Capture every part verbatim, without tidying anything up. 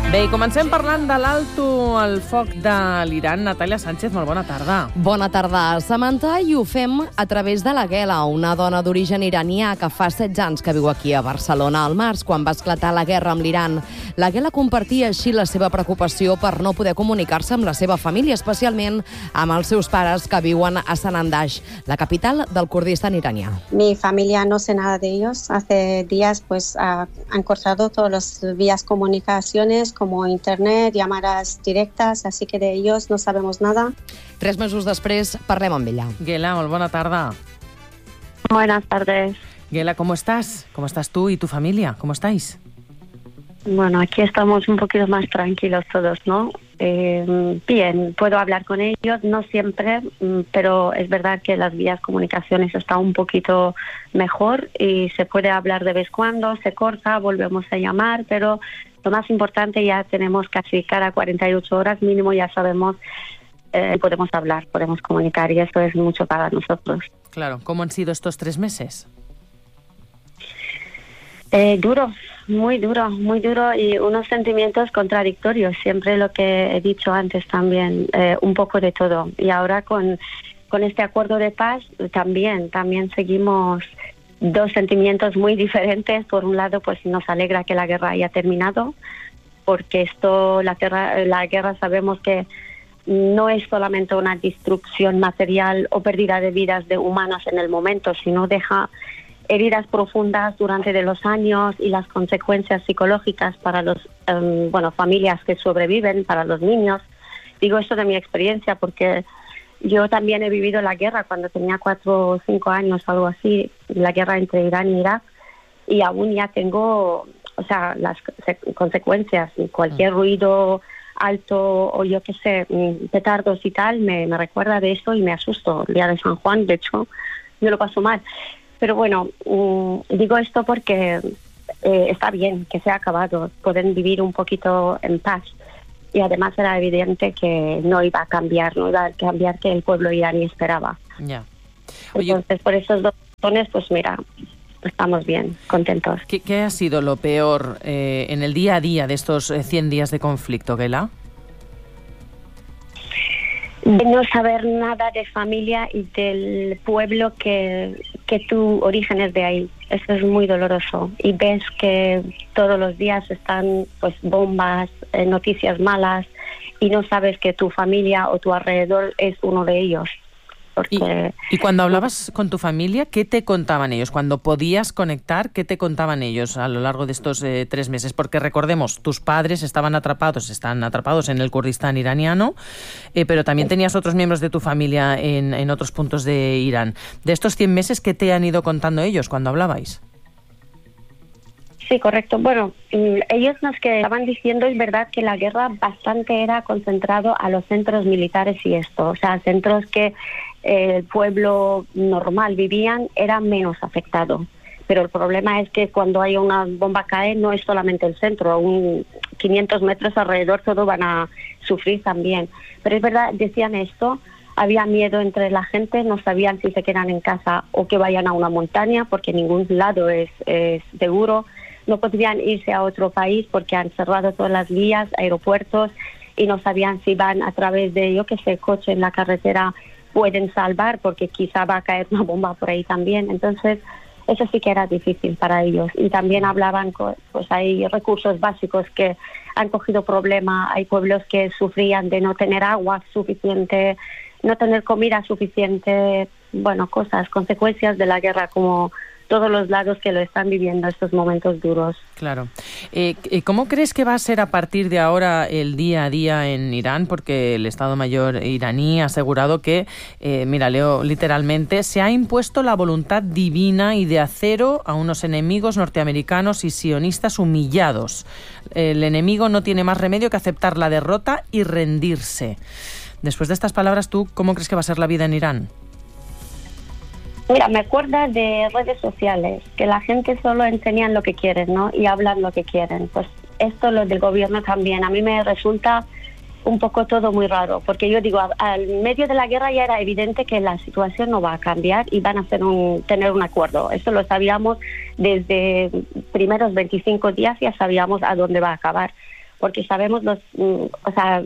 Bé, i comencem parlant de l'alto al foc de l'Iran. Natàlia Sánchez, molt bona tarda. Bona tarda, Samantha, i ho fem a través de la Ghela, una dona d'origen iranià que fa setze anys que viu aquí a Barcelona. Al març, quan va esclatar la guerra amb l'Iran, la Ghela compartia així la seva preocupació per no poder comunicar-se amb la seva família, especialment amb els seus pares que viuen a Sanandaj, la capital del Kurdistan iranià. Mi familia no sé nada de ellos. Hace días pues uh, han cortado todas las vías comunicaciones como internet, llamadas directas, así que de ellos no sabemos nada. Tres mesos després parlem amb ella. Ghela, molt bona tarda. Buenas tardes. Ghela, ¿cómo estás? ¿Cómo estás tú y tu familia? ¿Cómo estáis? Bueno, aquí estamos un poquito más tranquilos todos, ¿no? Eh, bien, puedo hablar con ellos, no siempre, pero es verdad que las vías comunicaciones están un poquito mejor y se puede hablar de vez en cuando, se corta, volvemos a llamar, pero lo más importante, ya tenemos casi cada cuarenta y ocho horas mínimo, ya sabemos, eh, podemos hablar, podemos comunicar, y eso es mucho para nosotros. Claro, ¿cómo han sido estos tres meses? Eh, duro, muy duro, muy duro, y unos sentimientos contradictorios, siempre lo que he dicho antes también, eh, un poco de todo. Y ahora con, con este acuerdo de paz también, también seguimos dos sentimientos muy diferentes. Por un lado, pues nos alegra que la guerra haya terminado, porque esto, la guerra, la guerra sabemos que no es solamente una destrucción material o pérdida de vidas de humanos en el momento, sino deja heridas profundas durante de los años y las consecuencias psicológicas para las um, bueno, familias que sobreviven, para los niños. Digo esto de mi experiencia porque yo también he vivido la guerra cuando tenía cuatro o cinco años, algo así, la guerra entre Irán y Irak, y aún ya tengo, o sea, las consecuencias, cualquier ruido alto o yo qué sé, petardos y tal, me, me recuerda de eso y me asusto. El día de San Juan, de hecho, yo lo paso mal. Pero bueno, um, digo esto porque eh, está bien que se ha acabado, pueden vivir un poquito en paz. Y además era evidente que no iba a cambiar, no iba a cambiar que el pueblo iraní esperaba. Ya. Oye, entonces, por esos dos razones, pues mira, estamos bien, contentos. ¿Qué, qué ha sido lo peor eh, en el día a día de estos eh, cien días de conflicto, Ghela? De no saber nada de familia y del pueblo que, que tu origen es de ahí. Eso es muy doloroso. Y ves que todos los días están pues bombas, eh, noticias malas, y no sabes que tu familia o tu alrededor es uno de ellos. Porque ¿Y, y cuando hablabas con tu familia, qué te contaban ellos? Cuando podías conectar, ¿qué te contaban ellos a lo largo de estos eh, tres meses? Porque recordemos, tus padres estaban atrapados, están atrapados en el Kurdistán iraniano, eh, pero también tenías otros miembros de tu familia en, en otros puntos de Irán. De estos cien meses, ¿qué te han ido contando ellos cuando hablabais? Sí, correcto. Bueno, ellos nos que estaban diciendo, es verdad que la guerra bastante era concentrado a los centros militares y esto, o sea, centros que el pueblo normal vivían, era menos afectado. Pero el problema es que cuando hay una bomba cae, no es solamente el centro, un quinientos metros alrededor todo van a sufrir también. Pero es verdad, decían esto, había miedo entre la gente, no sabían si se quedan en casa o que vayan a una montaña, porque ningún lado es, es seguro. No podían irse a otro país porque han cerrado todas las vías, aeropuertos, y no sabían si van a través de, yo que sé, coche en la carretera, pueden salvar porque quizá va a caer una bomba por ahí también. Entonces, eso sí que era difícil para ellos. Y también hablaban, pues hay recursos básicos que han cogido problema, hay pueblos que sufrían de no tener agua suficiente, no tener comida suficiente, bueno, cosas, consecuencias de la guerra, como todos los lados que lo están viviendo estos momentos duros. Claro. Eh, ¿Cómo crees que va a ser a partir de ahora el día a día en Irán? Porque el Estado Mayor iraní ha asegurado que, eh, mira, leo literalmente, se ha impuesto la voluntad divina y de acero a unos enemigos norteamericanos y sionistas humillados. El enemigo no tiene más remedio que aceptar la derrota y rendirse. Después de estas palabras, ¿tú cómo crees que va a ser la vida en Irán? Mira, me acuerdo de redes sociales, que la gente solo enseñan lo que quieren, ¿no? Y hablan lo que quieren. Pues esto, lo del gobierno también, a mí me resulta un poco todo muy raro, porque yo digo, al medio de la guerra ya era evidente que la situación no va a cambiar y van a hacer un, tener un acuerdo. Eso lo sabíamos desde primeros veinticinco días, ya sabíamos a dónde va a acabar. porque sabemos los, o sea,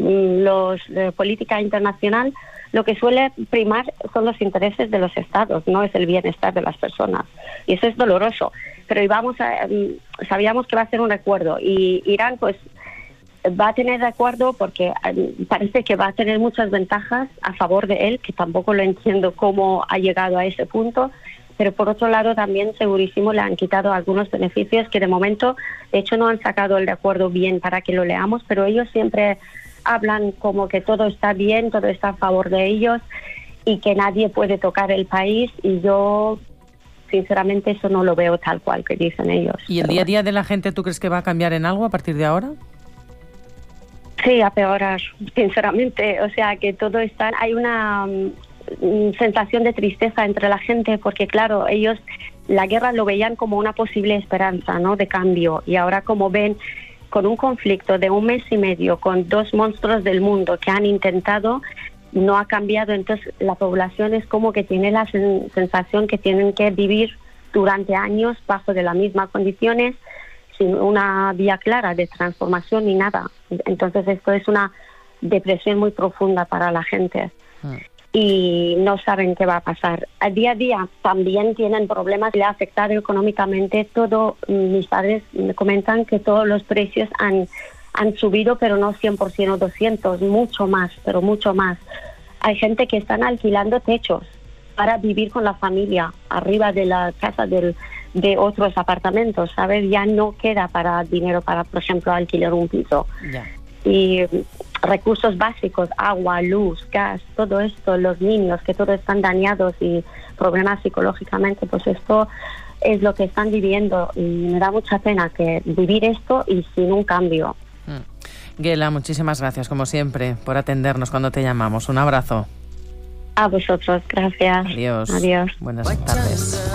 los de política internacional, lo que suele primar son los intereses de los estados, no es el bienestar de las personas. Y eso es doloroso. Pero íbamos a, sabíamos que va a ser un acuerdo y Irán pues va a tener acuerdo porque parece que va a tener muchas ventajas a favor de él, que tampoco lo entiendo cómo ha llegado a ese punto. Pero por otro lado también segurísimo le han quitado algunos beneficios que de momento, de hecho no han sacado el acuerdo bien para que lo leamos, pero ellos siempre hablan como que todo está bien, todo está a favor de ellos y que nadie puede tocar el país, y yo sinceramente eso no lo veo tal cual que dicen ellos. ¿Y el día a día de la gente tú crees que va a cambiar en algo a partir de ahora? Sí, a peorar, sinceramente, o sea que todo está, hay una sensación de tristeza entre la gente porque claro, ellos la guerra lo veían como una posible esperanza, ¿no?, de cambio, y ahora como ven con un conflicto de un mes y medio con dos monstruos del mundo que han intentado, no ha cambiado, entonces la población es como que tiene la sen- sensación que tienen que vivir durante años bajo de las mismas condiciones sin una vía clara de transformación ni nada. Entonces esto es una depresión muy profunda para la gente. Mm. Y no saben qué va a pasar. A día a día también tienen problemas, le ha afectado económicamente todo. Mis padres me comentan que todos los precios han, han subido, pero no cien por ciento o doscientos, mucho más, pero mucho más. Hay gente que están alquilando techos para vivir con la familia arriba de la casa del, de otros apartamentos, ¿sabes? Ya no queda para dinero para, por ejemplo, alquilar un piso. Yeah. Y recursos básicos, agua, luz, gas, todo esto, los niños que todos están dañados y problemas psicológicamente, pues esto es lo que están viviendo y me da mucha pena que vivir esto y sin un cambio. Mm. Ghela, muchísimas gracias como siempre por atendernos cuando te llamamos. Un abrazo. A vosotros, gracias. Adiós. Adiós. Buenas tardes.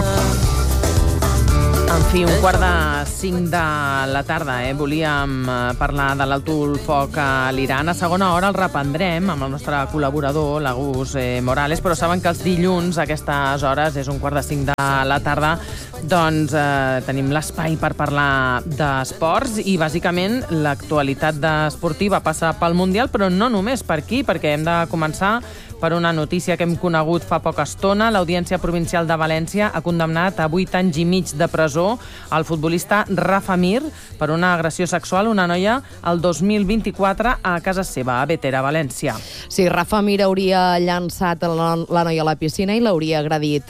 En fi, un quart de cinc de la tarda, eh? Volíem parlar de l'alto el foc a l'Iran. A segona hora el reprendrem amb el nostre col·laborador, l'Agus eh, Morales, però saben que els dilluns a aquestes hores, és un quart de cinc de la tarda, doncs eh, tenim l'espai per parlar d'esports i bàsicament l'actualitat esportiva passa pel Mundial, però no només per aquí, perquè hem de començar per una notícia que hem conegut fa poca estona. L'Audiència Provincial de València ha condemnat a vuit anys i mig de presó al futbolista Rafa Mir per una agressió sexual a una noia el dos mil vint-i-quatre a casa seva, a Bétera, València. Sí, Rafa Mir hauria llançat la, la noia a la piscina i l'hauria agredit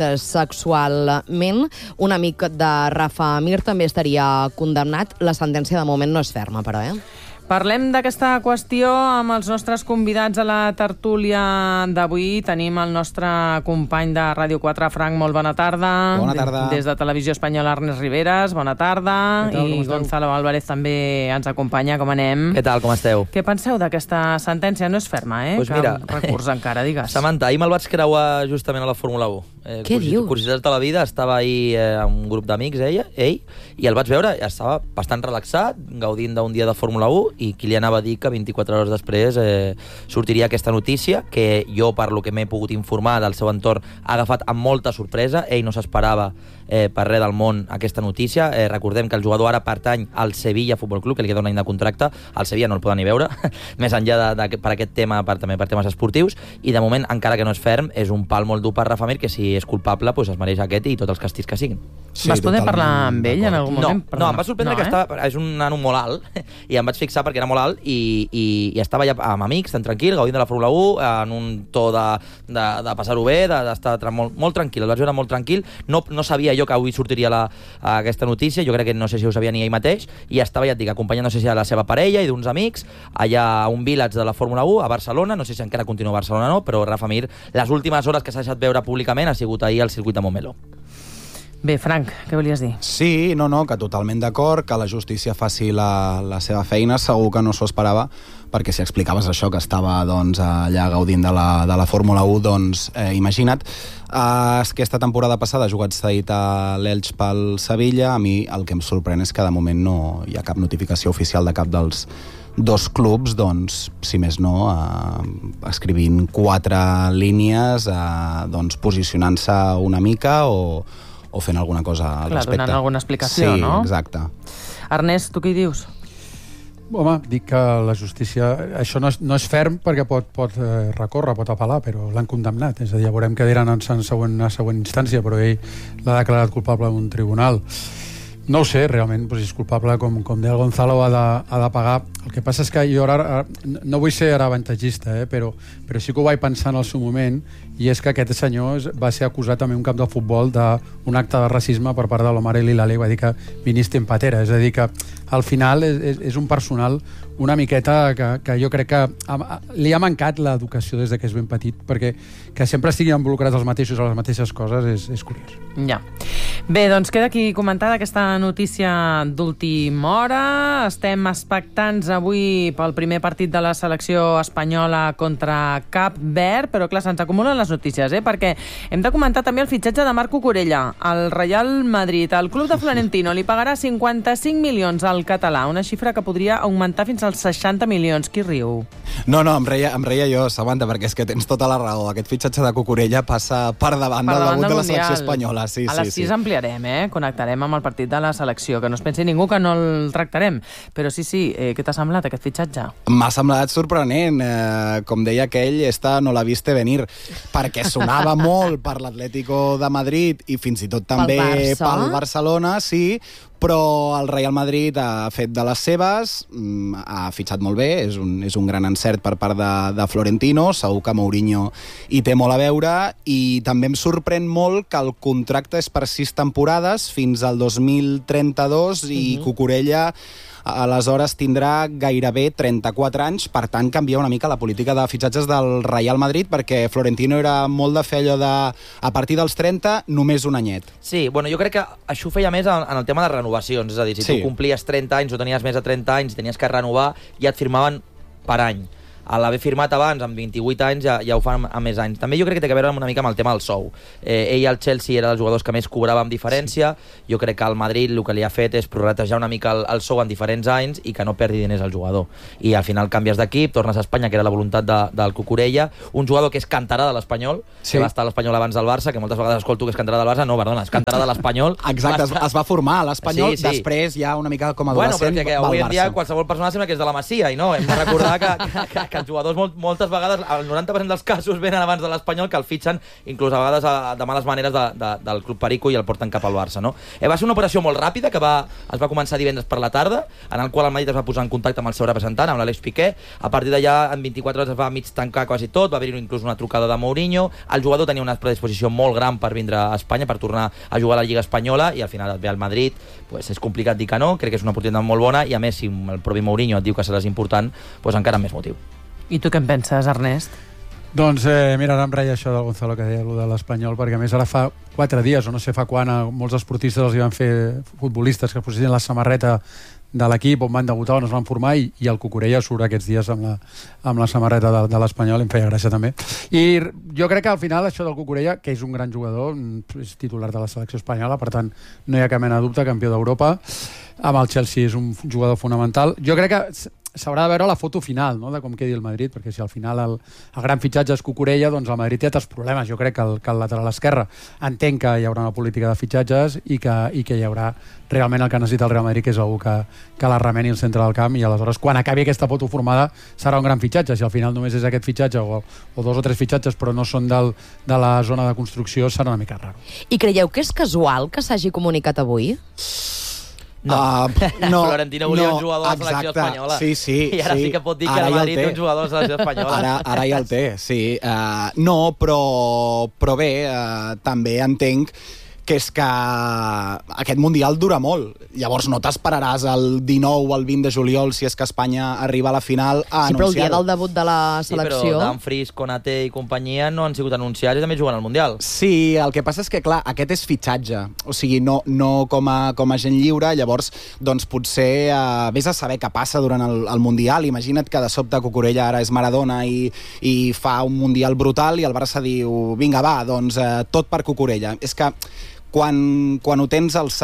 sexualment. Un amic de Rafa Mir també estaria condemnat. La sentència de moment no és ferma, però, eh? Parlem d'aquesta qüestió amb els nostres convidats a la tertúlia d'avui. Tenim el nostre company de Ràdio quatre, Frank, molt bona tarda. Bona tarda. Des de Televisió Espanyola, Ernest Riveras, bona tarda. Què tal, I Gonzalo Álvarez també ens acompanya, com anem? Què tal, com esteu? Què penseu d'aquesta sentència? No és ferma, eh? Pues mira, cap recurs encara, digues. Samantha, ahir me'l vaig creuar justament a la Fórmula u. Eh, Què dius? Curiositats de la vida, estava ahir eh, amb un grup d'amics, ella, ell, i el vaig veure, estava bastant relaxat, gaudint d'un dia de Fórmula u, i qui li anava a dir que vint-i-quatre hores després eh, sortiria aquesta notícia, que jo, per lo que m'he pogut informar del seu entorn, ha agafat amb molta sorpresa. Ell no s'esperava eh, per res del món aquesta notícia. Eh, recordem que el jugador ara pertany al Sevilla Futbol Club, que li queda un any de contracte. Al Sevilla no el poden ni veure, més enllà de, de, per aquest tema, per, també per temes esportius, i de moment, encara que no és ferm, és un pal molt dur per Rafa Mir, que si és culpable, pues es mereix aquest i tots els càstigs que siguin. Sí, Vas poder parlar amb ell en algun moment? No, no, em va sorprendre no, que eh? estava, és un nano molt alt, i em vaig fixar perquè era molt alt, i, i, i estava ja amb amics, tan tranquil, gaudint de la Fórmula u, en un to de, de, de passar-ho bé, d'estar de, molt, molt tranquil, el vaig veure molt tranquil. No, no sabia jo que avui sortiria la, aquesta notícia, jo crec que no sé si ho sabia ni ell mateix, i estava, ja et dic, acompanyant, no sé si a la seva parella i d'uns amics, allà a un village de la Fórmula u, a Barcelona, no sé si encara continua a Barcelona o no, però Rafa Mir, les últimes hores que s'ha deixat veure públicament ha sigut ahir al circuit de Montmeló. Bé, Frank, què volies dir? Sí, no, no, que totalment d'acord, que la justícia faci la, la seva feina, segur que no s'ho esperava, perquè si explicaves això, que estava doncs, allà gaudint de la, de la Fórmula u, doncs eh, imagina't. Uh, aquesta temporada passada ha jugat cedit a l'Elx pel Sevilla. A mi el que em sorprèn és que de moment no hi ha cap notificació oficial de cap dels dos clubs, doncs, si més no, eh, escrivint quatre línies, eh, doncs, posicionant-se una mica o o fent alguna cosa al Clar, respecte. Donant alguna explicació, sí, no? Sí, exacte. Ernest, tu què hi dius? Home, dic que la justícia... Això no és, no és ferm perquè pot, pot eh, recórrer, pot apel·lar, però l'han condemnat. És a dir, ja veurem què diran en, en següent, en següent instància, però ell l'ha declarat culpable en un tribunal. No ho sé, realment, però si és culpable, com, com deia el Gonzalo, ha de, ha de pagar. El que passa és que jo ara, no vull ser ara avantatgista, eh, però, però sí que ho vaig pensar en el seu moment, i és que aquest senyor va ser acusat també en un camp de futbol d'un acte de racisme per part de l'Omar El Hilali, va dir que viniste en patera, és a dir, que al final és, és, és un personal una miqueta que, que jo crec que ha, li ha mancat l'educació des que és ben petit, perquè que sempre estiguin involucrats els mateixos a les mateixes coses és, és curiós. Ja. Bé, doncs queda aquí comentada aquesta notícia d'última hora. Estem expectants avui pel primer partit de la selecció espanyola contra Cap Verd, però clar, se'ns acumulen les notícies, eh? Perquè hem de comentar també el fitxatge de Marc Cucurella al Real Madrid. El club de Florentino li pagarà cinquanta-cinc milions al català, una xifra que podria augmentar fins als seixanta milions. Qui riu? No, no, em reia, em reia jo, Samantha, perquè és que tens tota la raó. Aquest fitxatge de Cucurella passa per davant, per davant del debut de la selecció espanyola. Sí, a les sí, sis sí. ampliarem, eh? Connectarem amb el partit de la selecció, que no es pensi ningú que no el tractarem. Però sí, sí, eh, què t'ha semblat aquest fitxatge? M'ha semblat sorprenent. Eh, com deia aquell, esta no la viste venir, perquè sonava molt per l'Atlético de Madrid i fins i tot també pel, pel Barcelona, sí, però el Real Madrid ha fet de les seves, ha fitxat molt bé, és un, és un gran encert per part de, de Florentino, segur que Mourinho hi té molt a veure, i també em sorprèn molt que el contracte és per sis temporades, fins al dos mil trenta-dos, i uh-huh. Cucurella aleshores tindrà gairebé trenta-quatre anys, per tant canvia una mica la política de fitxatges del Real Madrid, perquè Florentino era molt de fer allò de a partir dels trenta només un anyet. Sí, bueno, jo crec que això ho feia més en, en el tema de renovacions, és a dir, si sí. tu complies trenta anys o tenies més de trenta anys i tenies que renovar, ja et firmaven per any. A l'haver firmat abans, amb vint-i-vuit anys, ja, ja ho fan a més anys. També jo crec que té a veure una mica amb el tema del sou. Eh, ell al Chelsea era dels jugadors que més cobrava amb diferència. Sí. Jo crec que al Madrid el que li ha fet és prorratejar una mica el, el sou en diferents anys i que no perdi diners al jugador. I al final canvies d'equip, tornes a Espanya, que era la voluntat de, del Cucurella, un jugador que és canterà de l'Espanyol, sí. que va estar a l'Espanyol abans del Barça, que moltes vegades escolto que és canterà del Barça, no, perdona, és canterà de l'Espanyol. Exacte, es, es va formar a l'Espanyol, sí, sí. després ja una mica com a adolescent bueno, que avui en dia qualsevol persona sembla que és de la Masia, i no, hem de recordar que, que, que, que els jugadors molt, molt moltes vegades, el noranta per cent dels casos venen abans de l'Espanyol, que el fitxen inclús a vegades a, de males maneres de, de, del Club Perico i el porten cap al Barça, no? Eh, va ser una operació molt ràpida que va, es va començar divendres per la tarda, en el qual el Madrid es va posar en contacte amb el seu representant, amb l'Àlex Piqué. A partir d'allà, en vint-i-quatre hores es va mig tancar quasi tot, va haver-hi inclús una trucada de Mourinho, el jugador tenia una predisposició molt gran per vindre a Espanya, per tornar a jugar a la Lliga Espanyola, i al final et ve al Madrid, pues és complicat dir que no, crec que és una oportunitat molt bona, i a més, si el propi Mourinho et diu que seràs important, pues encara més motiu. I tu què en penses, Ernest? Doncs eh, mira, ara em reia això del Gonzalo que deia, allò de l'Espanyol, perquè a més ara fa quatre dies, o no sé fa quan, a molts esportistes els hi van fer futbolistes que posessin la samarreta de l'equip on van debutar, on es van formar, i, i el Cucurella surt aquests dies amb la, amb la samarreta de, de l'Espanyol, em feia gràcia també. I jo crec que al final això del Cucurella, que és un gran jugador, és titular de la selecció espanyola, per tant no hi ha cap mena de dubte, campió d'Europa, amb el Chelsea és un jugador fonamental. Jo crec que s'haurà de veure la foto final, no?, de com quedi el Madrid, perquè si al final el, el gran fitxatge és Cucurella, doncs el Madrid té altres problemes. Jo crec que el, que el lateral esquerre entenc que hi haurà una política de fitxatges i que, i que hi haurà realment el que necessita el Real Madrid, que és algú que, que la remeni al centre del camp, i aleshores quan acabi aquesta foto formada serà un gran fitxatge. Si al final només és aquest fitxatge o, o dos o tres fitxatges però no són del, de la zona de construcció, serà una mica raro. I creieu que és casual que s'hagi comunicat avui? No, uh, no Florentino volia no, un jugador de la selecció espanyola. Sí, sí, i ara sí, sí que pot dir que el Madrid té un jugador de la selecció espanyola. Ara, ara ja el té, sí. Uh, no, però, però bé, uh, també entenc que és que aquest Mundial dura molt. Llavors no t'esperaràs el dinou o el vint de juliol, si és que Espanya arriba a la final, a sí, anunciar-ho. Però el dia del debut de la selecció... Sí, però Dumfries, Konaté i companyia no han sigut anunciats i també juguen al Mundial. Sí, el que passa és que, clar, aquest és fitxatge. O sigui, no, no com, a, com a gent lliure, llavors, doncs potser eh, vés a saber què passa durant el, el Mundial. Imagina't que de sobte Cucurella ara és Maradona i, i fa un Mundial brutal i el Barça diu, vinga, va, doncs eh, tot per Cucurella. És que quan, quan ho tens al sac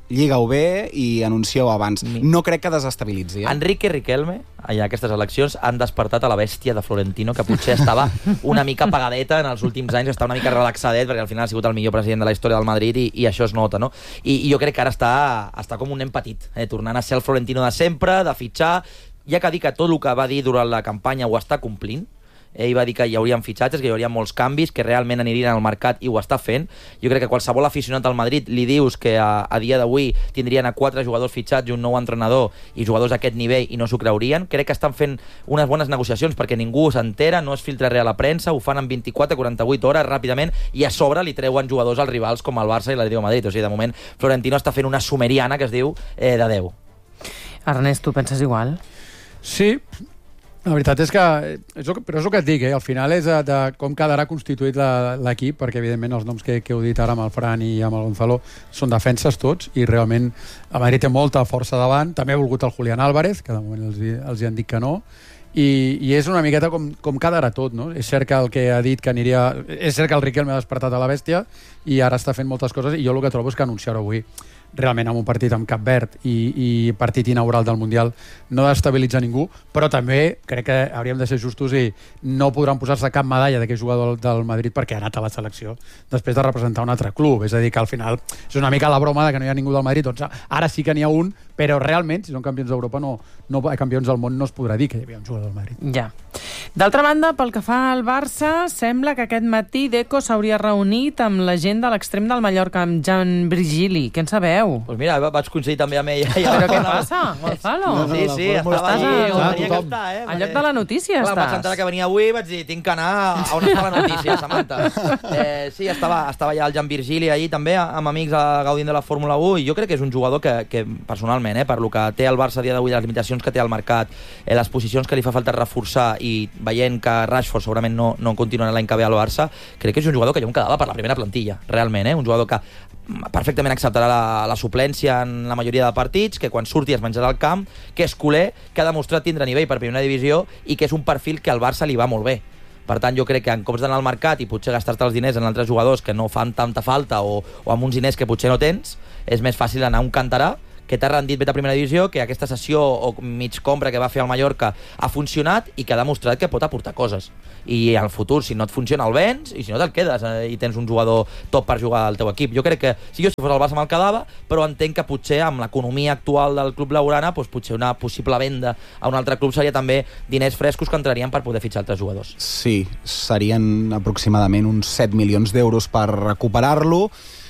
lliga-ho bé i anuncieu abans. No crec que desestabilitzi. Eh? Enrique Riquelme, allà aquestes eleccions, han despertat a la bèstia de Florentino, que potser estava una mica apagadeta en els últims anys, està una mica relaxadet, perquè al final ha sigut el millor president de la història del Madrid i, i això es nota, no? I, i jo crec que ara està, està com un nen petit, eh? tornant a ser el Florentino de sempre, de fitxar, ja que ha dit que tot el que va dir durant la campanya ho està complint. Ell va dir que hi haurien fitxatges, que hi hauria molts canvis, que realment anirien al mercat i ho està fent. Jo crec que qualsevol aficionat al Madrid li dius que a, a dia d'avui tindrien a quatre jugadors fitxats i un nou entrenador i jugadors d'aquest nivell i no s'ho creurien. Crec que estan fent unes bones negociacions perquè ningú s'entera, no es filtra res a la premsa, ho fan en vint-i-quatre a quaranta-vuit hores ràpidament i a sobre li treuen jugadors als rivals com el Barça i l'Atlético de Madrid. O sigui, de moment, Florentino està fent una sumeriana que es diu eh, de Déu. Ernest, tu penses igual? Sí, la veritat és que, és el, però és el que et dic, eh? Al final és de, de com quedarà constituït l'equip, perquè evidentment els noms que, que heu dit ara amb el Fran i amb el Gonzalo són defenses tots, i realment el Madrid té molta força davant. També ha volgut el Julián Álvarez, que de moment els, els hi han dit que no, i, i és una miqueta com, com quedarà tot, no? És cert que el que ha dit que aniria... És cert que el Riquelme ha despertat a la bèstia i ara està fent moltes coses, i jo el que trobo és que anunciar-ho avui realment amb un partit amb Cap Verd i, i partit inaugural del Mundial no destabilitza ningú, però també crec que hauríem de ser justos i no podran posar-se cap medalla d'aquest jugador del Madrid perquè ha anat a la selecció després de representar un altre club. És a dir, que al final és una mica la broma de que no hi ha ningú del Madrid. Doncs ara sí que n'hi ha un, però realment, si són campions d'Europa, no, no, campions del món, no es podrà dir que hi havia un jugador del Madrid. Ja. D'altra banda, pel que fa al Barça, sembla que aquest matí Deco s'hauria reunit amb la gent de l'extrem del Mallorca, amb Jan Virgili. Què en sabeu? Pues mira, vaig coincidir també amb ella. Però què passa, Gonzalo? No, sí, sí, estava allí, on tenia que estar, eh? Al lloc de la notícia Clar, estàs. Vaig enterar que venia avui i vaig dir, tinc que anar a on està la notícia, Samantha. Eh, sí, estava, estava allà el Jan Virgili allí també, amb amics gaudint de la Fórmula u, i jo crec que és un jugador que, que personalment, eh, per lo que té el Barça a dia d'avui, les limitacions que té al mercat, eh, les posicions que li fa falta reforçar, i veient que Rashford segurament no, no continuarà l'any que ve al Barça, crec que és un jugador que jo em quedava per la primera plantilla, realment, eh? Un jugador que perfectament acceptarà la, la suplència en la majoria de partits, que quan surti es menjarà al camp, que és culer, que ha demostrat tindre nivell per primera divisió i que és un perfil que al Barça li va molt bé. Per tant, jo crec que en cops d'anar al mercat i potser gastar-te els diners en altres jugadors que no fan tanta falta o, o amb uns diners que potser no tens, és més fàcil anar a un canterà que t'ha rendit bé a primera divisió, que aquesta sessió o mig compra que va fer al Mallorca ha funcionat i que ha demostrat que pot aportar coses. I al futur, si no et funciona, el vens, i si no te'l quedes eh, i tens un jugador top per jugar al teu equip. Jo crec que, si jo si fos el Barça me'l quedava, però entenc que potser amb l'economia actual del club laurana, doncs potser una possible venda a un altre club seria també diners frescos que entrarien per poder fitxar altres jugadors. Sí, serien aproximadament uns set milions d'euros per recuperar-lo.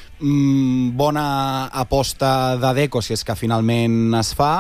Mm, bona aposta de Deco si és que finalment es fa,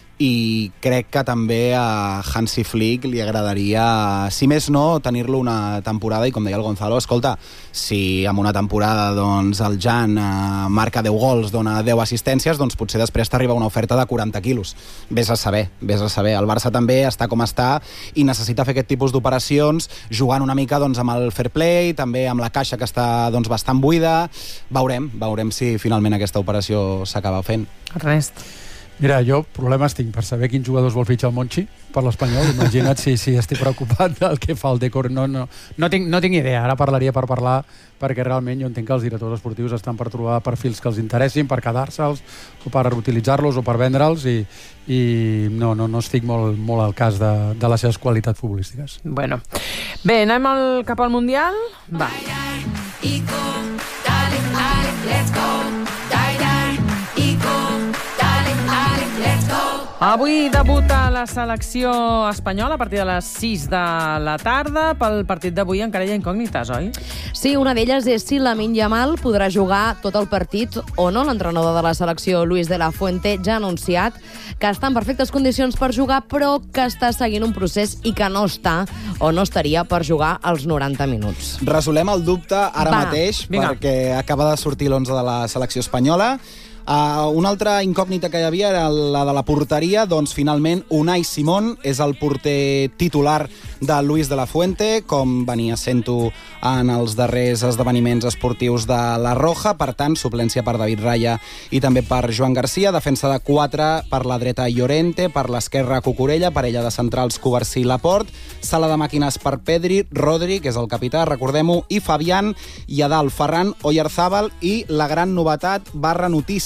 i crec que també a Hansi Flick li agradaria, si més no, tenir-lo una temporada, i com deia el Gonzalo, escolta, si en una temporada doncs, el Jan eh, marca deu gols, dona deu assistències, doncs potser després t'arriba una oferta de quaranta quilos. Ves a saber, ves a saber. El Barça també està com està i necessita fer aquest tipus d'operacions, jugant una mica doncs, amb el fair play, també amb la caixa que està doncs, bastant buida. Veurem, veurem si finalment aquesta operació s'acaba fent. Ernest. Mira, jo problemes tinc per saber quins jugadors vol fitxar el Monchi per l'Espanyol. Imagina't si, si estic preocupat del que fa el Decor. No, no, no, tinc, no tinc idea. Ara parlaria per parlar, perquè realment jo entenc que els directors esportius estan per trobar perfils que els interessin, per quedar-se'ls, o per utilitzar-los, o per vendre'ls, i, i no, no, no estic molt, molt al cas de, de les seves qualitats futbolístiques. Bueno. Bé, anem al, cap al Mundial? Va. Ico, dale, dale, let's go. Die, die, Ico. Avui debuta la selecció espanyola a partir de les sis de la tarda. Pel partit d'avui encara hi ha incògnites, oi? Sí, una d'elles és si Lamine Yamal podrà jugar tot el partit o no. L'entrenador de la selecció, Luis de la Fuente, ja ha anunciat que està en perfectes condicions per jugar, però que està seguint un procés i que no està o no estaria per jugar als noranta minuts. Resolem el dubte ara Va, mateix, vinga. perquè acaba de sortir l'onze de la selecció espanyola. Uh, una altra incògnita que hi havia era la de la porteria. Doncs finalment Unai Simón és el porter titular de Luis de la Fuente, com venia sent-ho en els darrers esdeveniments esportius de la Roja. Per tant, suplència per David Raya i també per Joan Garcia. Defensa de quatre, per la dreta Llorente, per l'esquerra Cucurella, parella de centrals Covarsí i Laporte, sala de màquines per Pedri, Rodri, que és el capità, recordem-ho, i Fabián, i a dalt Ferran, Oyarzábal, i la gran novetat barra notícia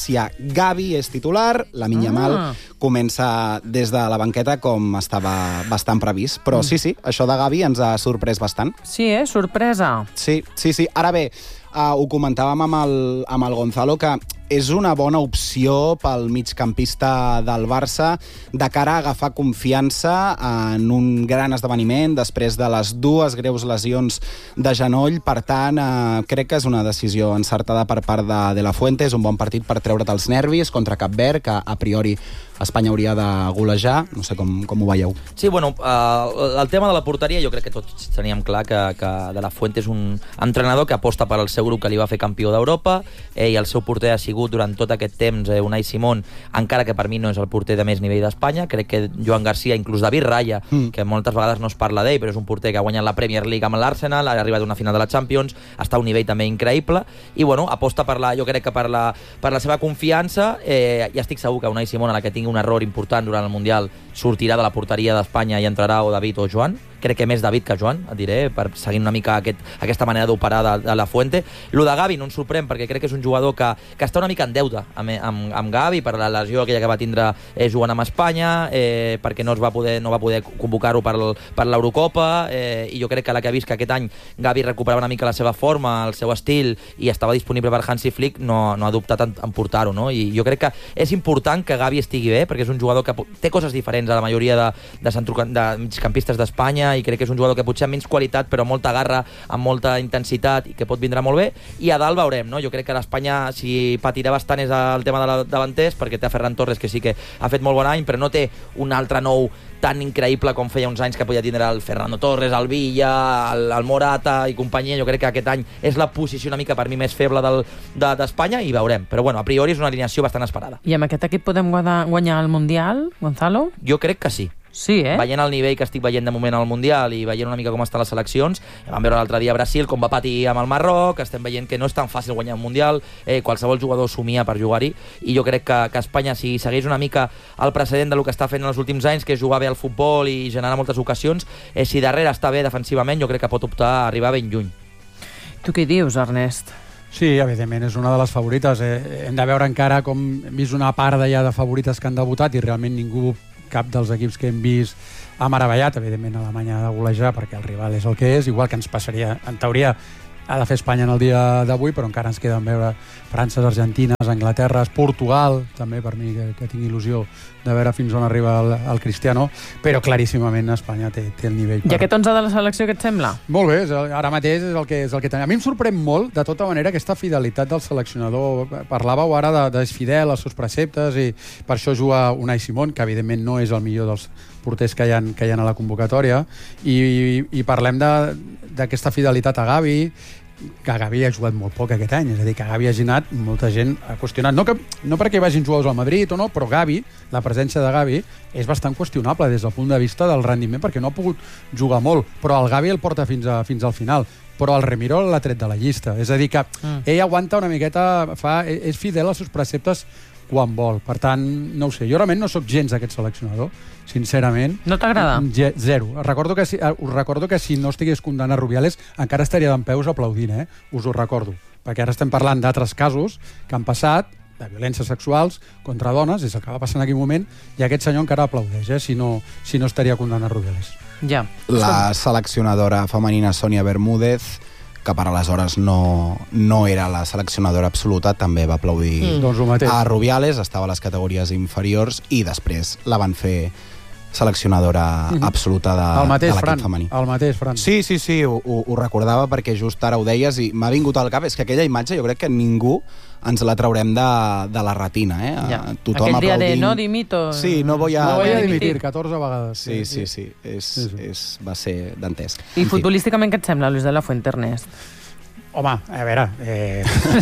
València, Gavi és titular, Lamine Yamal Ah. comença des de la banqueta com estava bastant previst. Però sí, sí, això de Gavi ens ha sorprès bastant. Sí, eh? Sorpresa. Sí, sí, sí. Ara bé, uh, ho comentàvem amb el, amb el Gonzalo, que és una bona opció pel migcampista del Barça de cara a agafar confiança en un gran esdeveniment després de les dues greus lesions de genoll. Per tant, eh, crec que és una decisió encertada per part de, de la Fuente. És un bon partit per treure't els nervis contra Cap Verd, que a priori Espanya hauria de golejar. No sé com, com ho veieu. Sí, bueno, uh, el tema de la porteria jo crec que tots teníem clar que, que De La Fuente és un entrenador que aposta per al seu grup que li va fer campió d'Europa, eh, i el seu porter ha sigut durant tot aquest temps eh, Unai Simón, encara que per mi no és el porter de més nivell d'Espanya. Crec que Joan Garcia, inclús David Raya, mm. que moltes vegades no es parla d'ell, però és un porter que ha guanyat la Premier League amb l'Arsenal, ha arribat a una final de la Champions, està a un nivell també increïble, i bueno, aposta per la, jo crec que per la, per la seva confiança, eh, i estic segur que Unai Simón, a la que tingui un error important durant el Mundial, sortirà de la porteria d'Espanya i entrarà o David o Joan. Crec que més David que Joan, et diré, per seguir una mica aquest, aquesta manera d'operar de, de La Fuente. Lo de Gavi no ens sorprèn, perquè crec que és un jugador que, que està una mica en deute amb, amb, amb Gavi per la lesió aquella que va tindre eh, jugant amb Espanya, eh, perquè no es va poder, no va poder convocar-ho per, per l'Eurocopa, eh, i jo crec que la que ha vist que aquest any Gavi recuperava una mica la seva forma, el seu estil, i estava disponible per Hansi Flick, no, no ha dubtat en, en portar-ho, no? I jo crec que és important que Gavi estigui bé, perquè és un jugador que té coses diferents a la majoria de, de, centro, de migcampistes d'Espanya, i crec que és un jugador que potser amb menys qualitat però molta garra, amb molta intensitat, i que pot vindre molt bé. I a dalt veurem, no? Jo crec que l'Espanya, si patirà bastant, és el tema de la davanters, perquè té a Ferran Torres, que sí que ha fet molt bon any, però no té un altre nou tan increïble com feia uns anys que podia tindre el Fernando Torres, el Villa, el, el Morata i companyia. Jo crec que aquest any és la posició una mica per mi més feble del, de, d'Espanya, i veurem. Però bueno, a priori és una alineació bastant esperada. I amb aquest equip podem guanyar, guanyar el Mundial, Gonzalo? Jo crec que sí. Sí, eh? Veient el nivell que estic veient de moment al Mundial i veient una mica com estan les seleccions, vam veure l'altre dia a Brasil com va patir amb el Marroc, estem veient que no és tan fàcil guanyar un Mundial, eh, qualsevol jugador somia per jugar-hi, i jo crec que, que Espanya, si segueix una mica el precedent del que està fent en els últims anys, que és jugar bé al futbol i generar moltes ocasions, eh, si darrere està bé defensivament, jo crec que pot optar a arribar ben lluny. Tu què dius, Ernest? Sí, evidentment, és una de les favorites. Eh, hem de veure encara com hem vist una part ja de favorites que han debutat i realment ningú, cap dels equips que hem vist, ha meravellat. Evidentment, Alemanya ha de golejar perquè el rival és el que és, igual que ens passaria, en teoria, ha de fer Espanya en el dia d'avui, però encara ens queden veure França, Argentina, Anglaterra, Portugal, també per mi, que, que tinc il·lusió de veure fins on arriba el, el Cristiano, però claríssimament Espanya té, té el nivell. Per... I aquest onze de la selecció, què et sembla? Molt bé, és el, ara mateix és el que és el que tenim. A mi em sorprèn molt, de tota manera, aquesta fidelitat del seleccionador. Parlàveu ara de, de és fidel als seus preceptes, i per això juga Unai Simón, que evidentment no és el millor dels porters que hi ha, que hi ha a la convocatòria, i, i, i parlem d'aquesta fidelitat a Gavi, que Gavi ha jugat molt poc aquest any, és a dir, que Gavi ha anat, molta gent ha qüestionat, no, que, no perquè vagin jugadors al Madrid o no, però Gavi, la presència de Gavi és bastant qüestionable des del punt de vista del rendiment, perquè no ha pogut jugar molt, però el Gavi el porta fins, a, fins al final, però el Remiro l'ha tret de la llista, és a dir que mm. ell aguanta una miqueta, fa, és fidel als seus preceptes quan vol, per tant, no ho sé, jo realment no sóc gens aquest seleccionador, sincerament. No t'agrada? Zero. Recordo que si, us recordo que si no estigués condemnat Rubiales encara estaria dempeus aplaudint, eh? Us ho recordo, perquè ara estem parlant d'altres casos que han passat, de violències sexuals contra dones, és el que va passar en aquell moment, i aquest senyor encara aplaudeix, eh? Si no, si no estaria condemnat Rubiales. Ja. La seleccionadora femenina Sònia Bermúdez, que per aleshores no, no era la seleccionadora absoluta, també va aplaudir mm. doncs a Rubiales, estava a les categories inferiors, i després la van fer seleccionadora mm-hmm. absoluta de, de l'equip femení. El mateix, Fran. Sí, sí, sí, ho, ho recordava perquè just ara ho deies i m'ha vingut al cap. És que aquella imatge jo crec que ningú ens la traurem de, de la retina, eh? Ja. Tothom aquell dia aplaudint. de no dimito. Sí, no voy a, no voy a dimitir, catorze vegades. Sí, sí, sí, és, sí, sí. És, va ser dantesc. I futbolísticament què et sembla, Luis de la Fuente, Ernest? Home, a veure... Eh...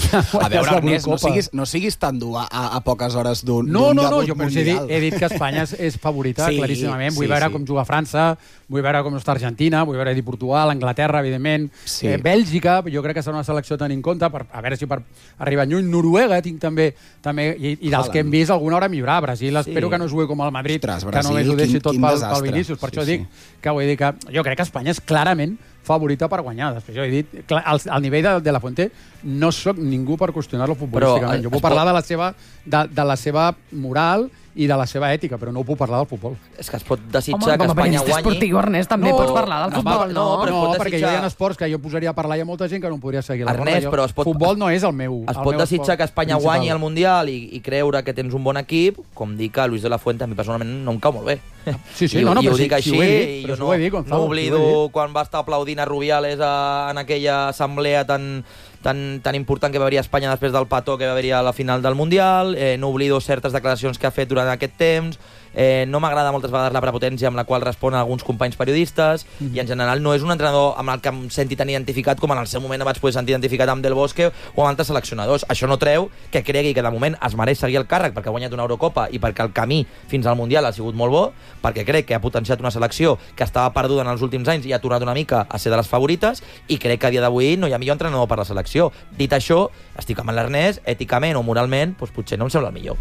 a veure, Ernest, no siguis, no siguis tan dur a, a poques hores d'un no, no, no, debut jo mundial. He dit, he dit que Espanya és, és favorita, sí, claríssimament. Vull sí, veure sí. com juga França, vull veure com està Argentina, vull veure Portugal, Anglaterra, evidentment, sí. eh, Bèlgica, jo crec que serà una selecció a tenir en compte, per, a veure si per arribar lluny. Noruega tinc també, també i, i dels que hem vist alguna hora millorar. Brasil sí. espero que no jugui com el Madrid, Ostres, que Brasil, només ho deixi quin, tot quin pel, desastre. pel Vinícius. Per sí, això sí. dic que, vull dir que jo crec que Espanya és clarament favorita per guanyar. Després jo he dit, clar, al, al nivell de, de la Fuente no sóc ningú per qüestionar-lo futbolísticament. Però, jo puc pot... parlar de la, seva, de, de la seva moral i de la seva ètica, però no puc parlar del futbol. És que es pot desitjar Home, que Espanya guanyi... esportiu, Ernest, també No, pots parlar del no, futbol. no, No, no, però es pot perquè desitjar- jo hi ha esports que jo posaria a parlar i hi ha molta gent que no em podria seguir la Ernest, roda. però es pot- Futbol no és el meu Es el pot meu desitjar esport que Espanya principal. guanyi el Mundial i, i creure que tens un bon equip, com dir que Luis de la Fuente a mi personalment no em cau molt bé. Sí, sí, I, no, no, i ho però dic sí, així, sí ho he dit, i però jo sí no, ho he dit, Gonzalo, no sí ho he oblido dit. quan va estar aplaudint a Rubiales a, en aquella assemblea tan, tan, tan important que va haver a Espanya després del petó que va haver a la final del Mundial, eh, no oblido certes declaracions que ha fet durant aquest temps, eh, no m'agrada moltes vegades la prepotència amb la qual respon a alguns companys periodistes, mm -hmm. i en general no és un entrenador amb el que em senti tan identificat com en el seu moment em vaig poder sentir identificat amb Del Bosque o amb altres seleccionadors. Això no treu que cregui que de moment es mereix seguir el càrrec perquè ha guanyat una Eurocopa i perquè el camí fins al Mundial ha sigut molt bo, perquè crec que ha potenciat una selecció que estava perduda en els últims anys i ha tornat una mica a ser de les favorites, i crec que a dia d'avui no hi ha millor entrenador per la selecció. Dit això, estic amb l'Ernest, èticament o moralment, doncs potser no em sembla el millor.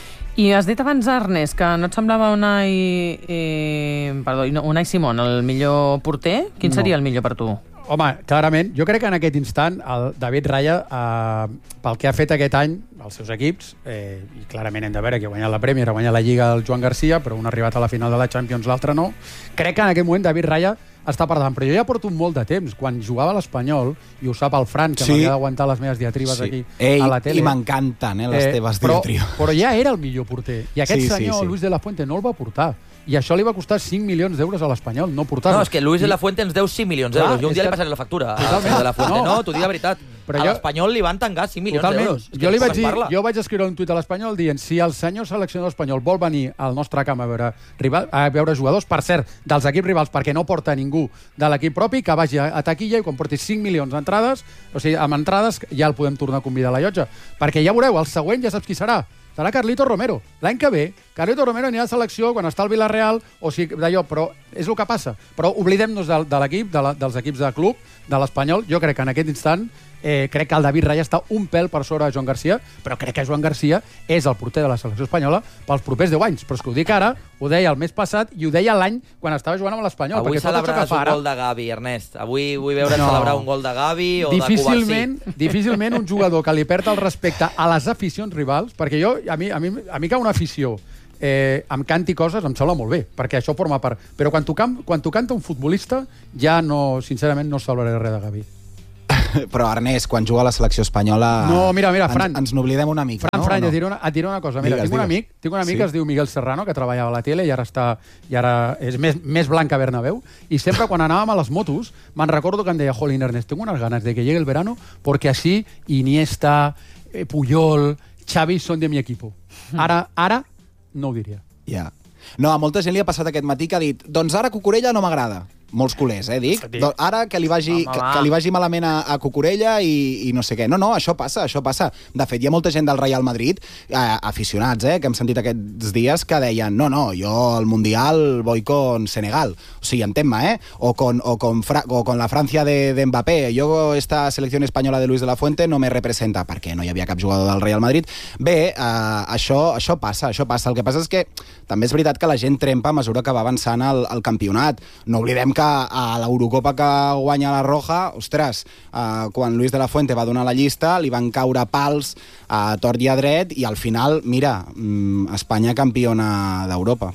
I has dit abans, Ernest, que no et semblava Unai, eh, perdó, Unai Simón el millor porter? Quin No. seria el millor per tu? Home, clarament, jo crec que en aquest instant el David Raya, eh, pel que ha fet aquest any als seus equips, eh, i clarament hem de veure que ha guanyat la Premier, ha guanyat la Lliga el Joan Garcia, però un ha arribat a la final de la Champions, l'altre no, crec que en aquest moment David Raya està per davant, però jo ja porto molt de temps. Quan jugava a l'Espanyol, i ho sap el Fran, que Sí. m'havia d'aguantar les meves diatribes Sí. aquí Ei, a la tele. i m'encanten, eh, les Eh, teves però, diatribes. però ja era el millor porter. I aquest Sí, sí, senyor, sí. Luis de la Fuente, no el va portar. I això li va costar cinc milions d'euros a l'Espanyol, no portar-lo. No, és que Luis de la Fuente ens deu cinc milions Clar, d'euros. Jo un dia és li que- passaré la factura Totalment. a de la Fuente. No. No, t'ho dic de veritat. Però A jo- l'Espanyol li van tancar cinc milions Totalment. d'euros. És que Jo li poc vaig es dir, parla. jo vaig escriure un tuit a l'Espanyol dient si el senyor seleccionador espanyol vol venir al nostre camp a veure, rival, a veure jugadors, per cert, dels equips rivals, perquè no porta ningú de l'equip propi, que vagi a, a taquilla i quan porti cinc milions d'entrades, o sigui, amb entrades ja el podem tornar a convidar a la llotja. Perquè ja veureu, el següent ja saps qui serà. Serà Carlito Romero. L'any que ve, Carlito Romero anirà a selecció quan està al Villarreal, o sigui, d'allò, però és el que passa. Però oblidem-nos de, de l'equip, de la, dels equips de club, de l'Espanyol. Jo crec que en aquest instant eh, crec que el David Raya està un pèl per sobre de Joan Garcia, però crec que Joan Garcia és el porter de la selecció espanyola pels propers deu anys. Però és que ho dic ara, ho deia el mes passat i ho deia l'any quan estava jugant amb l'Espanyol. Avui perquè tot això que celebraràs fa un ara- gol de Gavi, Ernest. Avui vull veure No. celebrar un gol de Gavi o difícilment, de Kovacic. difícilment un jugador que li perd el respecte a les aficions rivals, perquè jo, a mi, a mi, a mi que una afició eh, em canti coses em sembla molt bé, perquè això forma part. Però quan tu, cam, quan tu canta un futbolista, ja no, sincerament, no salvaré res de Gavi. Però, Ernest, quan juga a la selecció espanyola... No, mira, mira, Fran. Ens, ens n'oblidem una mica, Fran, no? Fran, no? et diré una, et diré una cosa. Mira, Digues, tinc un digues. amic, tinc un amic Sí. que es diu Miguel Serrano, que treballava a la tele i ara està i ara és més, més blanc que Bernabéu, i sempre quan anàvem a les motos me'n recordo que em deia, jolín, Ernest, tengo unas ganas de que llegue el verano porque así Iniesta, eh, Puyol, Xavi són de mi equipo. Ara, ara no ho diria. Ja. No, a molta gent li ha passat aquest matí que ha dit doncs ara Cucurella no m'agrada. Molts culers, eh, dic. Dic. Do- Ara que li vagi, Home, que, va. que li vagi malament a, a Cucurella i, i no sé què. No, no, això passa, això passa. De fet, hi ha molta gent del Real Madrid, eh, aficionats, eh, que hem sentit aquests dies que deien no, no, jo al Mundial voy con Senegal. O sigui, entén-me, eh? O con, o con, Fra o con la Francia de, de Mbappé. Jo, esta selecció espanyola de Luis de la Fuente no me representa, perquè no hi havia cap jugador del Real Madrid. Bé, eh, això, això passa, això passa. El que passa és que també és veritat que la gent trempa a mesura que va avançant el, el campionat. No oblidem que a l'Eurocopa que guanya la Roja, ostres, eh, quan Luis de la Fuente va donar la llista, li van caure pals a tort i a dret, i al final, mira, mm, Espanya campiona d'Europa.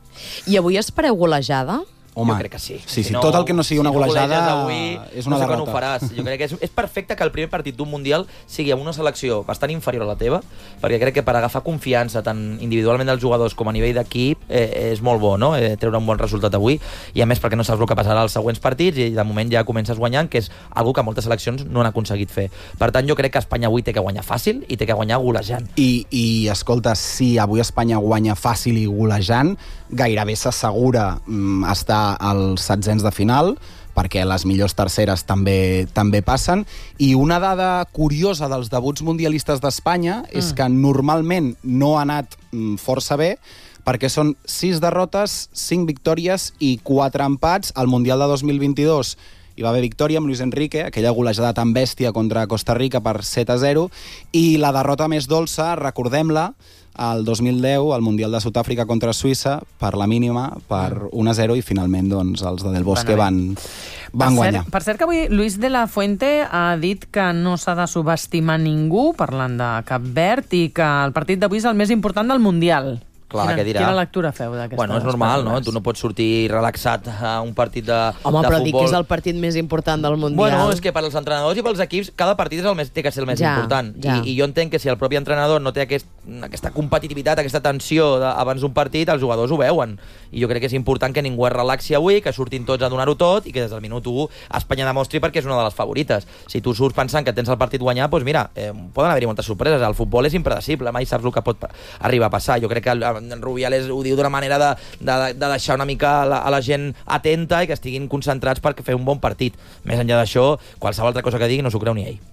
I avui espereu golejada? Home, jo crec que sí. Sí, sí, Si no- tot el que no sigui una si no golejada goleges avui, és una no sé derrota. quan ho faràs. Jo crec que és, és perfecte que el primer partit d'un Mundial sigui amb una selecció bastant inferior a la teva, perquè crec que per agafar confiança tant individualment dels jugadors com a nivell d'equip eh, és molt bo, no? Eh, treure un bon resultat avui, i a més perquè no saps el que passarà als següents partits i de moment ja comences guanyant, que és algo que moltes seleccions no han aconseguit fer. Per tant, jo crec que Espanya avui té que guanyar fàcil i té que guanyar golejant. I, I, escolta, si avui Espanya guanya fàcil i golejant, gairebé s'assegura mm, estar als setzents de final, perquè les millors terceres també també passen. I una dada curiosa dels debuts mundialistes d'Espanya mm. és que normalment no ha anat mm, força bé, perquè són sis derrotes, cinc victòries i quatre empats. Al Mundial de dos mil vint-i-dos hi va haver victòria amb Luis Enrique, aquella golejada tan bèstia contra Costa Rica per set a zero, i la derrota més dolça, recordem-la, el dos mil deu, al Mundial de Sud-àfrica contra Suïssa, per la mínima, per un a zero, i finalment doncs, els de Del Bosque van, van per guanyar. Cert, per cert que avui Luis de la Fuente ha dit que no s'ha de subestimar ningú, parlant de Cap Verd, i que el partit d'avui és el més important del Mundial. Clar, quina, què dirà? Quina lectura feu d'aquesta? Bueno, és normal, no? Tu no pots sortir relaxat a un partit de, Home, de però futbol. dic que és el partit més important del Mundial. Bueno, és que per als entrenadors i pels equips cada partit és el més, té que ser el més Ja, important. ja. I, I jo entenc que si el propi entrenador no té aquest, aquesta competitivitat, aquesta tensió de, abans d'un partit, els jugadors ho veuen. I jo crec que és important que ningú es relaxi avui, que surtin tots a donar-ho tot i que des del minut u Espanya demostri perquè és una de les favorites. Si tu surts pensant que tens el partit guanyat, doncs mira, eh, poden haver-hi moltes sorpreses. El futbol és impredecible, mai saps el que pot arribar a passar. Jo crec que en Rubiales ho diu d'una manera de, de, de deixar una mica a la, a la gent atenta i que estiguin concentrats per fer un bon partit. Més enllà d'això, qualsevol altra cosa que digui no s'ho creu ni ell.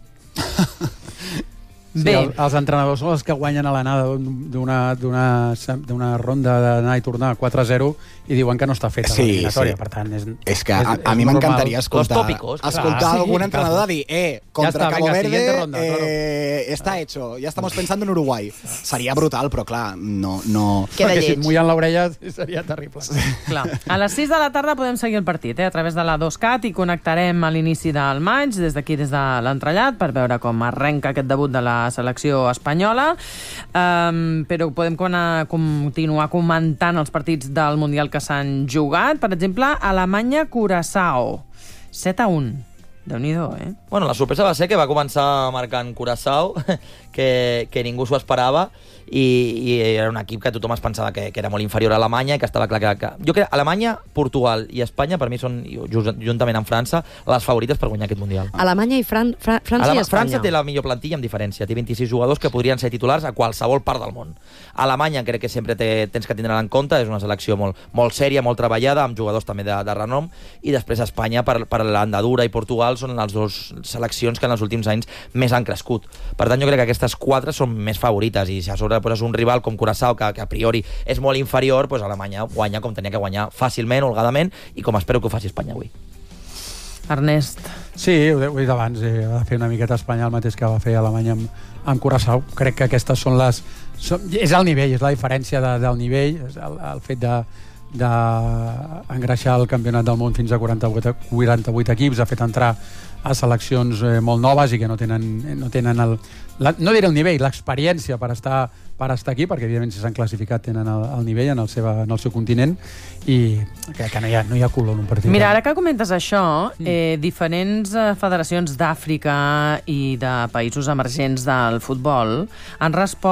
Sí, Bé. el, els entrenadors són els que guanyen a l'anada d'una d'una ronda d'anar i tornar quatre a zero i diuen que no està feta Sí, l'eliminatòria. sí. Per tant, és, És que a, a és mi normal. m'encantaria escoltar, Los tópicos, clar. escoltar Clar, sí, algun clar. entrenador dir eh, contra està, Cabo venga, Verde siguiente ronda, eh, está hecho, ya estamos pensando en Uruguay. Seria brutal, però clar, no... no... Queda Perquè si lleig. et mullen l'orella seria terrible. Clar. A les sis de la tarda podem seguir el partit, eh, a través de la dos cat, i connectarem a l'inici del maig, des d'aquí, des de l'entrellat, per veure com arrenca aquest debut de la selecció espanyola. Um, però podem cona, continuar comentant els partits del Mundial que s'han jugat. Per exemple, Alemanya-Curaçao. set a un. Déu-n'hi-do, eh? Bueno, la sorpresa va ser que va començar marcant Curaçao, que, que ningú s'ho esperava, i, i era un equip que tothom es pensava que, que era molt inferior a Alemanya i que estava clar que... que... Jo crec que Alemanya, Portugal i Espanya, per mi són, just, juntament amb França, les favorites per guanyar aquest Mundial. Alemanya i Fran Fra França Alema i Espanya. França té la millor plantilla amb diferència, té vint-i-sis jugadors que podrien ser titulars a qualsevol part del món. Alemanya crec que sempre té, tens que tindre en compte, és una selecció molt, molt sèria, molt treballada, amb jugadors també de, de renom, i després Espanya, per, per l'andadura, i Portugal són les dues seleccions que en els últims anys més han crescut. Per tant, jo crec que aquestes quatre són més favorites, i si a sobre poses un rival com Curaçao, que, que a priori és molt inferior, doncs Alemanya guanya com tenia que guanyar, fàcilment, holgadament, i com espero que ho faci Espanya avui. Ernest. Sí, ho he dit abans, eh, ha de fer una miqueta Espanya el mateix que va fer Alemanya amb, amb Curaçao. Crec que aquestes són les... Són, és el nivell, és la diferència de, del nivell, és el, el fet de d'engreixar el campionat del món fins a quaranta-vuit, quaranta-vuit equips, ha fet entrar a seleccions eh, molt noves i que no tenen, no tenen el, la, no diré el nivell, l'experiència per estar, per estar aquí, perquè evidentment si s'han classificat tenen el, el nivell en el, seva, en el seu continent, i que, que no, hi ha, no hi ha color en un partit. Mira, ara que comentes això, eh, diferents eh, federacions d'Àfrica i de països emergents del futbol han respost